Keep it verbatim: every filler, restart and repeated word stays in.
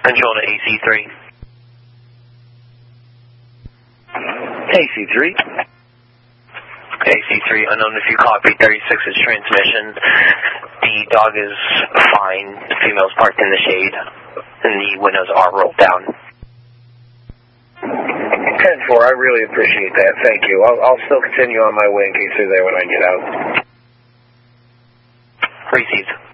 Control to A C three. A C three. A C three, unknown if you copy thirty-six's transmission. The dog is fine. The female's parked in the shade, and the windows are rolled down. ten four, I really appreciate that. Thank you. I'll, I'll still continue on my way in case they're there when I get out. Received.